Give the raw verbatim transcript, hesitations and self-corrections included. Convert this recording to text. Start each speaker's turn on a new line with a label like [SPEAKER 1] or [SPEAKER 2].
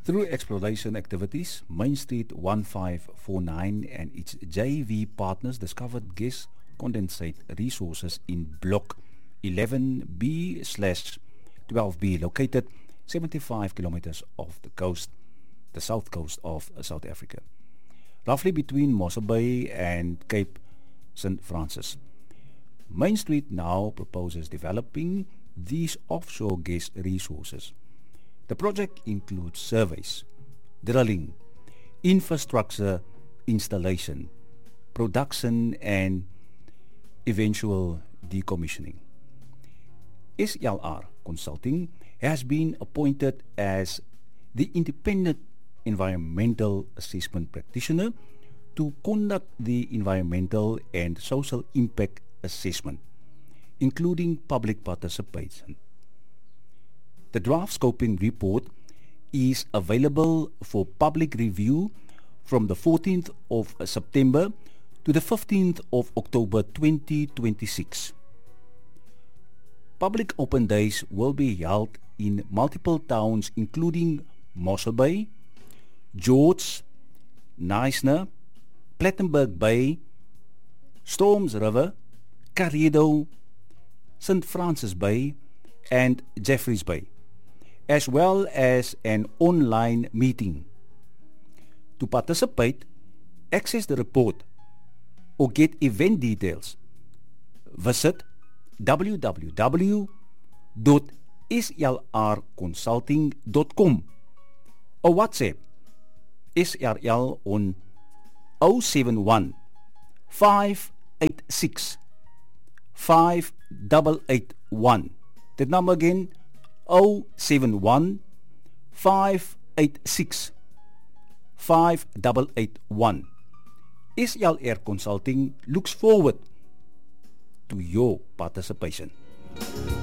[SPEAKER 1] Through exploration activities, Main Street one five four nine and its J V partners discovered gas condensate resources in Block eleven B slash twelve B, located seventy-five kilometers off the coast, the south coast of South Africa, roughly between Mossel Bay and Cape Saint Francis. Main Street now proposes developing these offshore gas resources. The project includes surveys, drilling, infrastructure installation, production and eventual decommissioning. S L R Consulting has been appointed as the independent environmental assessment practitioner to conduct the environmental and social impact assessment, including public participation. The draft scoping report is available for public review from the fourteenth of September to the fifteenth of October twenty twenty-six. Public open days will be held in multiple towns including Mossel Bay, George, Knysna, Plettenberg Bay, Storms River, Karedo, Saint Francis Bay and Jeffreys Bay, as well as an online meeting. To participate, access the report or get event details, visit w w w dot s l r consulting dot com or WhatsApp S R L on zero seven one, five eight six, five eight eight one. That number again, zero seven one, five eight six, five eight eight one. S L R Consulting looks forward to your participation.